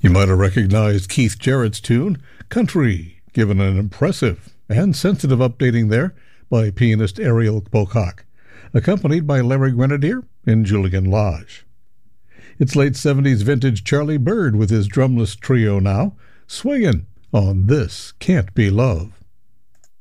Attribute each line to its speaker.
Speaker 1: You might have recognized Keith Jarrett's tune, Country, given an impressive and sensitive updating there by pianist Ariel Pocock, accompanied by Larry Grenadier and Julian Lage. It's late 70s vintage Charlie Byrd with his drumless trio now, swinging on This Can't Be Love.